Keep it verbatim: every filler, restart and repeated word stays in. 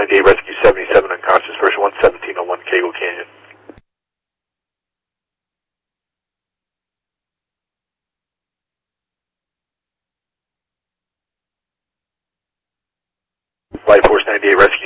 ninety-eight Rescue seventy-seven unconscious, version one seventeen oh one Cagle Canyon. Flight Force ninety-eight Rescue